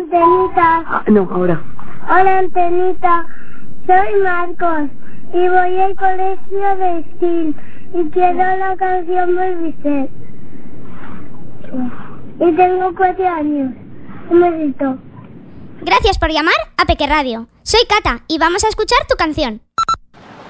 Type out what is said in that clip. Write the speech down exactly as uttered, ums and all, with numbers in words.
Antenita. Ah, no, ahora. Hola, Antenita. Soy Marcos y voy al colegio de Estil y quiero la canción Volviser. Y tengo cuatro años. Un besito. Gracias por llamar a Peque Radio. Soy Cata y vamos a escuchar tu canción.